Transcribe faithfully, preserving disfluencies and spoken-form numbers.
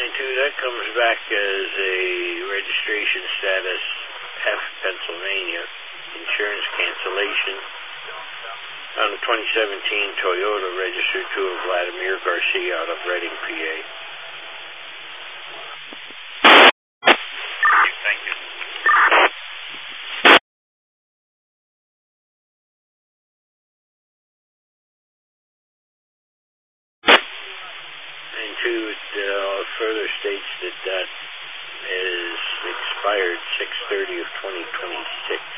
And two, that comes back as a registration status F, Pennsylvania, insurance cancellation on a twenty seventeen Toyota registered to a Vladimir Garcia out of Reading, P A. Thank you. And two, it uh, further states that that is expired six thirty of twenty twenty-six.